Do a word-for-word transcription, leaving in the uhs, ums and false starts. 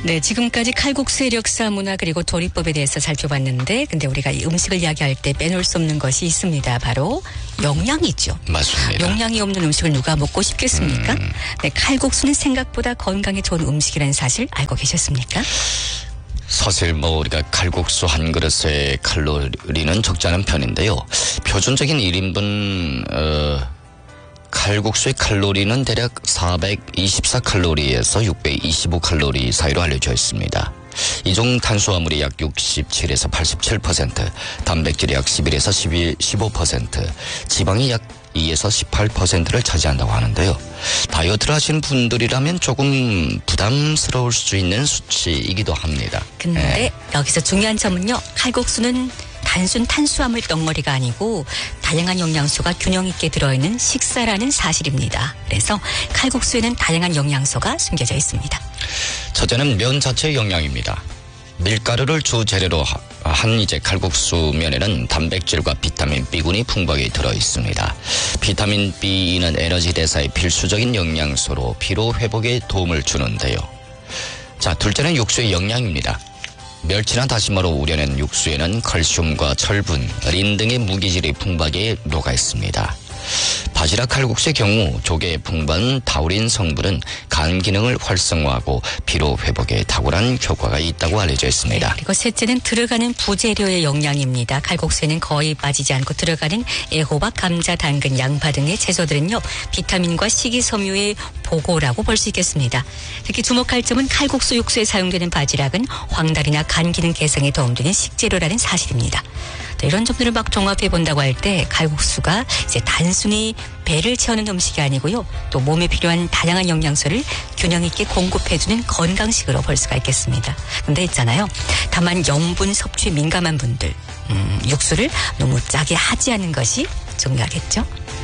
네, 지금까지 칼국수의 역사, 문화 그리고 조리법에 대해서 살펴봤는데 근데 우리가 이 음식을 이야기할 때 빼놓을 수 없는 것이 있습니다. 바로 영양이죠. 맞습니다. 영양이 없는 음식을 누가 먹고 싶겠습니까? 음. 네, 칼국수는 생각보다 건강에 좋은 음식이라는 사실 알고 계셨습니까? 사실 뭐 우리가 칼국수 한 그릇의 칼로리는 적지 않은 편인데요. 표준적인 일 인분 어, 칼국수의 칼로리는 대략 사백이십사 칼로리에서 육백이십오 칼로리 사이로 알려져 있습니다. 이중 탄수화물이 약 육십칠에서 팔십칠 퍼센트, 단백질이 약 십일에서 십일, 십오 퍼센트, 지방이 약 이에서 십팔 퍼센트를 차지한다고 하는데요. 다이어트를 하시는 분들이라면 조금 부담스러울 수 있는 수치이기도 합니다. 근데 네. 여기서 중요한 점은요. 칼국수는 단순 탄수화물 덩어리가 아니고 다양한 영양소가 균형 있게 들어있는 식사라는 사실입니다. 그래서 칼국수에는 다양한 영양소가 숨겨져 있습니다. 첫째는 면 자체의 영양입니다. 밀가루를 주 재료로 한 이제 칼국수 면에는 단백질과 비타민 B군이 풍부하게 들어 있습니다. 비타민 B는 에너지 대사의 필수적인 영양소로 피로 회복에 도움을 주는데요. 자, 둘째는 육수의 영양입니다. 멸치나 다시마로 우려낸 육수에는 칼슘과 철분, 린 등의 무기질이 풍부하게 녹아 있습니다. 바지락 칼국수의 경우 조개에 풍부한 타우린 성분은 간 기능을 활성화하고 피로 회복에 탁월한 효과가 있다고 알려져 있습니다. 네, 그리고 셋째는 들어가는 부재료의 영양입니다. 칼국수에는 거의 빠지지 않고 들어가는 애호박, 감자, 당근, 양파 등의 채소들은요. 비타민과 식이섬유의 보고라고 볼 수 있겠습니다. 특히 주목할 점은 칼국수 육수에 사용되는 바지락은 황달이나 간 기능 개선에 도움되는 식재료라는 사실입니다. 이런 점들을 막 종합해 본다고 할 때 칼국수가 이제 단순히 배를 채우는 음식이 아니고요. 또 몸에 필요한 다양한 영양소를 균형 있게 공급해주는 건강식으로 볼 수가 있겠습니다. 근데 있잖아요. 다만 염분 섭취에 민감한 분들 음, 육수를 너무 짜게 하지 않는 것이 중요하겠죠.